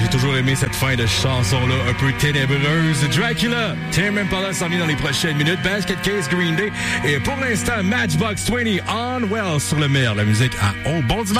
j'ai toujours aimé cette fin de chanson-là, un peu ténébreuse. Dracula, Tame Impala s'en vient dans les prochaines minutes. Basket Case, Green Day. Et pour l'instant, Matchbox 20, On Well sur le meilleur. La musique à bon dimanche.